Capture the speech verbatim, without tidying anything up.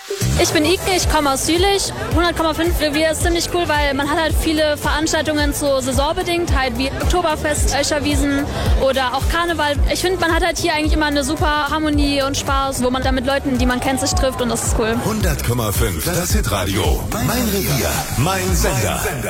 Ich bin Ike, ich komme aus Jülich. hundert Komma fünf Revier ist ziemlich cool, weil man hat halt viele Veranstaltungen so saisonbedingt, halt wie Oktoberfest, Öscherwiesen oder auch Karneval. Ich finde, man hat halt hier eigentlich immer eine super Harmonie und Spaß, wo man dann mit Leuten, die man kennt, sich trifft und das ist cool. hundert Komma fünf, das Hitradio. Mein Revier, mein Sender.